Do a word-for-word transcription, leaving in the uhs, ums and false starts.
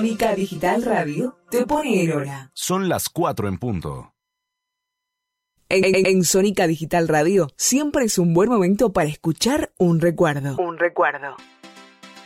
Sónica Digital Radio te pone en hora. Son las cuatro en punto. En, en, en Sónica Digital Radio siempre es un buen momento para escuchar un recuerdo. Un recuerdo.